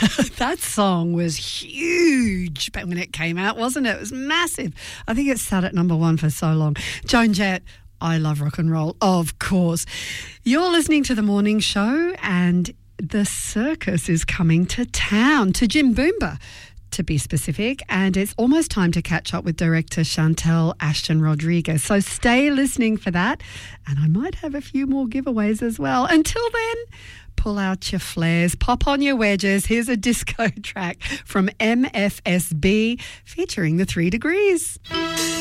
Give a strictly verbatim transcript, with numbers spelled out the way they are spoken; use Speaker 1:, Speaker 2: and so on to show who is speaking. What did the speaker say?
Speaker 1: That song was huge back when it came out, wasn't it? It was massive. I think it sat at number one for so long. Joan Jett, I love rock and roll, of course. You're listening to The Morning Show, and the circus is coming to town, to Jimboomba, to be specific, and it's almost time to catch up with director Chantel Ashton Rodriguez. So stay listening for that, and I might have a few more giveaways as well. Until then, pull out your flares, pop on your wedges. Here's a disco track from M F S B featuring the Three Degrees.